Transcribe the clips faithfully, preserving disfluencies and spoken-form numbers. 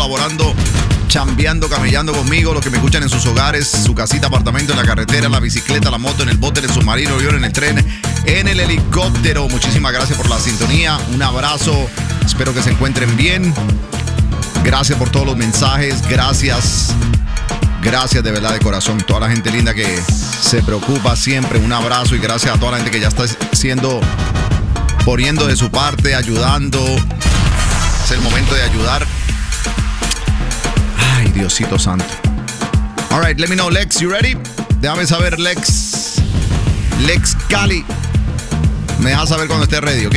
colaborando, chambeando, camellando conmigo, los que me escuchan en sus hogares, su casita, apartamento, en la carretera, en la bicicleta, la moto, en el bote, en el submarino, el avión, en el tren, en el helicóptero. Muchísimas gracias por la sintonía. Un abrazo. Espero que se encuentren bien. Gracias por todos los mensajes. Gracias. Gracias de verdad de corazón. Toda la gente linda que se preocupa siempre. Un abrazo y gracias a toda la gente que ya está siendo, poniendo de su parte, ayudando. Es el momento de ayudar. Ay, Diosito santo. All right, let me know, Lex, you ready? Déjame saber, Lex. Lex Cali. Me dejas saber cuando esté ready, ¿ok?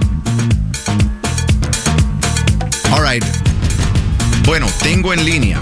All right. Bueno, tengo en línea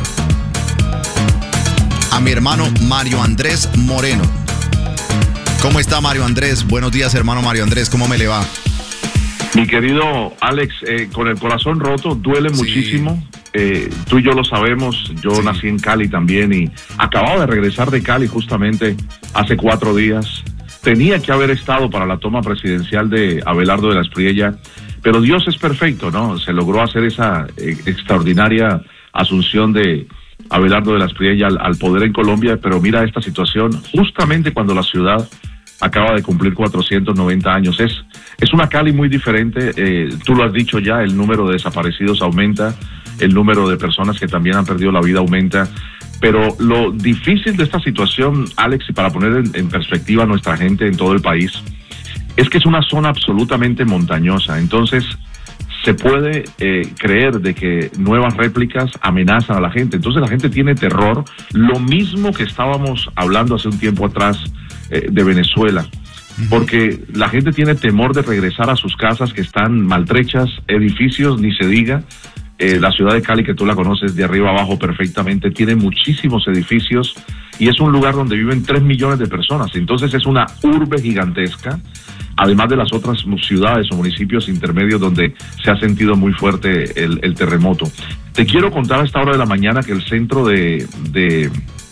a mi hermano Mario Andrés Moreno. ¿Cómo está, Mario Andrés? Buenos días, hermano Mario Andrés. ¿Cómo me le va? Mi querido Alex, eh, con el corazón roto, duele sí. muchísimo. Eh, tú y yo lo sabemos. Yo sí. nací en Cali también y acababa de regresar de Cali justamente hace cuatro días. Tenía que haber estado para la toma presidencial de Abelardo de la Espriella, pero Dios es perfecto, ¿no? Se logró hacer esa eh, extraordinaria asunción de Abelardo de la Espriella al, al poder en Colombia, pero mira esta situación, justamente cuando la ciudad acaba de cumplir cuatrocientos noventa años. Es, es una Cali muy diferente, eh, tú lo has dicho ya, el número de desaparecidos aumenta, el número de personas que también han perdido la vida aumenta, pero lo difícil de esta situación, Alex, y para poner en, en perspectiva a nuestra gente en todo el país, es que es una zona absolutamente montañosa, entonces se puede eh, creer de que nuevas réplicas amenazan a la gente, entonces la gente tiene terror, lo mismo que estábamos hablando hace un tiempo atrás eh, de Venezuela, porque la gente tiene temor de regresar a sus casas que están maltrechas, edificios, ni se diga. Eh, la ciudad de Cali, que tú la conoces de arriba abajo perfectamente, tiene muchísimos edificios y es un lugar donde viven tres millones de personas, entonces es una urbe gigantesca, además de las otras ciudades o municipios intermedios donde se ha sentido muy fuerte el, el terremoto. Te quiero contar a esta hora de la mañana que el Centro de, de,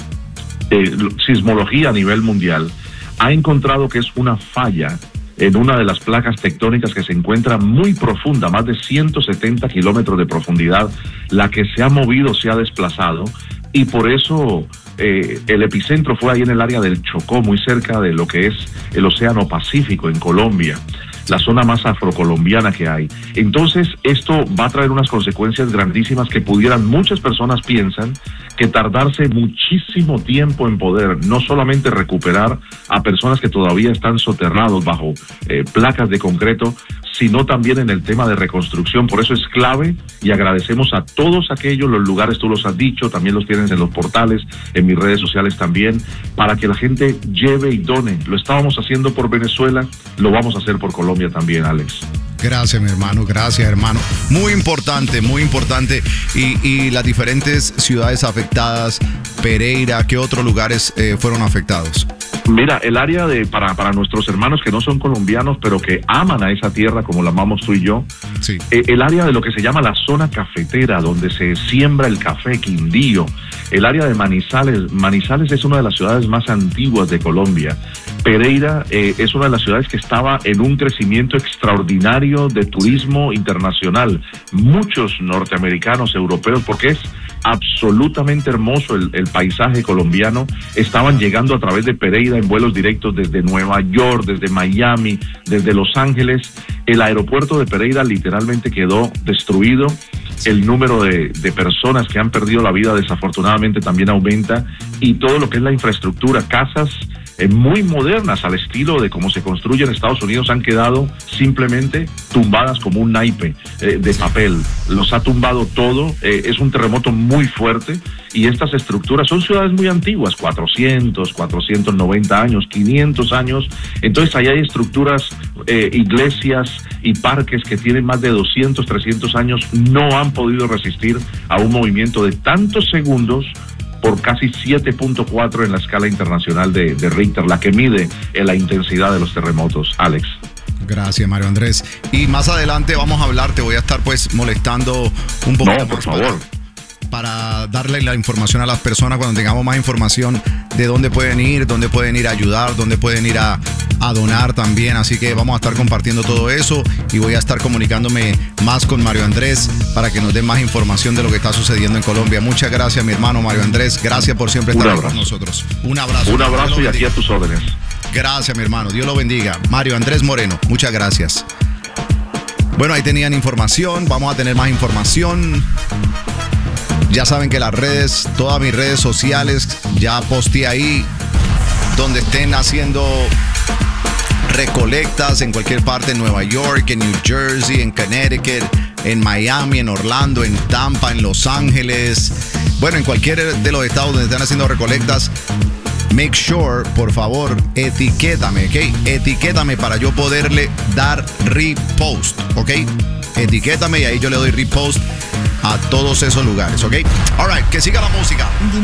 de Sismología a nivel mundial ha encontrado que es una falla en una de las placas tectónicas que se encuentra muy profunda, más de ciento setenta kilómetros de profundidad, la que se ha movido, se ha desplazado, y por eso eh, el epicentro fue ahí en el área del Chocó, muy cerca de lo que es el Océano Pacífico en Colombia, la zona más afrocolombiana que hay. Entonces esto va a traer unas consecuencias grandísimas que pudieran, muchas personas piensan que tardarse muchísimo tiempo en poder no solamente recuperar a personas que todavía están soterrados bajo eh, placas de concreto, sino también en el tema de reconstrucción. Por eso es clave y agradecemos a todos aquellos, los lugares tú los has dicho, también los tienes en los portales, en mis redes sociales también, para que la gente lleve y done. Lo estábamos haciendo por Venezuela, lo vamos a hacer por Colombia también, Alex. Gracias, mi hermano, gracias, hermano. Muy importante, muy importante. Y, y las diferentes ciudades afectadas, Pereira, ¿qué otros lugares eh, fueron afectados? Mira, el área de para, para nuestros hermanos que no son colombianos, pero que aman a esa tierra como la amamos tú y yo, sí. eh, el área de lo que se llama la zona cafetera, donde se siembra el café, Quindío, el área de Manizales. Manizales es una de las ciudades más antiguas de Colombia. Pereira eh, es una de las ciudades que estaba en un crecimiento extraordinario de turismo internacional. Muchos norteamericanos, europeos, porque es absolutamente hermoso el, el paisaje colombiano, estaban llegando a través de Pereira en vuelos directos desde Nueva York, desde Miami, desde Los Ángeles. El aeropuerto de Pereira literalmente quedó destruido. El número de, de personas que han perdido la vida desafortunadamente también aumenta, y todo lo que es la infraestructura, casas eh, muy modernas al estilo de cómo se construye en Estados Unidos, han quedado simplemente tumbadas como un naipe eh, de papel. Los ha tumbado todo, eh, es un terremoto muy fuerte, y estas estructuras son ciudades muy antiguas, cuatrocientos, cuatrocientos noventa años, quinientos años, entonces ahí hay estructuras, eh, iglesias y parques que tienen más de doscientos, trescientos años, no han podido resistir a un movimiento de tantos segundos por casi siete punto cuatro en la escala internacional de, de Richter, la que mide en la intensidad de los terremotos, Alex. Gracias, Mario Andrés. Y más adelante vamos a hablar, te voy a estar pues molestando un poquito no, por más favor. para, para darle la información a las personas cuando tengamos más información de dónde pueden ir, dónde pueden ir a ayudar, dónde pueden ir a, a donar también. Así que vamos a estar compartiendo todo eso y voy a estar comunicándome más con Mario Andrés para que nos dé más información de lo que está sucediendo en Colombia. Muchas gracias, mi hermano Mario Andrés. Gracias por siempre estar con nosotros. Un abrazo. Un abrazo y aquí a tus órdenes. Gracias, mi hermano. Dios lo bendiga. Mario Andrés Moreno, muchas gracias. Bueno, ahí tenían información. Vamos a tener más información. Ya saben que las redes, todas mis redes sociales, ya posteé ahí donde estén haciendo recolectas en cualquier parte, en Nueva York, en New Jersey, en Connecticut, en Miami, en Orlando, en Tampa, en Los Ángeles. Bueno, en cualquier de los estados donde estén haciendo recolectas. Make sure, por favor, etiquétame, ¿ok? Etiquétame para yo poderle dar repost, ¿ok? Etiquétame y ahí yo le doy repost a todos esos lugares, ¿ok? All right, que siga la música.